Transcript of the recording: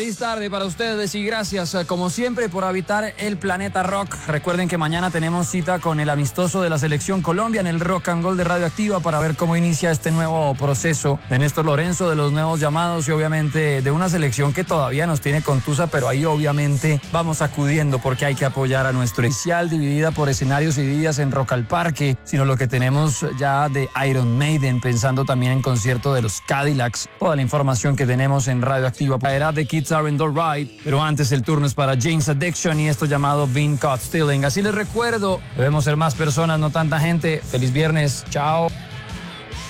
Feliz tarde para ustedes y gracias como siempre por habitar el planeta rock. Recuerden que mañana tenemos cita con el amistoso de la Selección Colombia en el Rock and Roll de Radioactiva para ver cómo inicia este nuevo proceso de Néstor Lorenzo, de los nuevos llamados y obviamente de una selección que todavía nos tiene contusa, pero ahí obviamente vamos acudiendo porque hay que apoyar a nuestro inicial dividida por escenarios y días en Rock al Parque, sino lo que tenemos ya de Iron Maiden, pensando también en concierto de los Cadillacs. Toda la información que tenemos en Radioactiva era de Kids Aren't Alright, pero antes el turno es para Jane's Addiction y esto llamado Been Caught Stealing. Así les recuerdo, debemos ser más personas, no tanta gente. Feliz viernes, chao.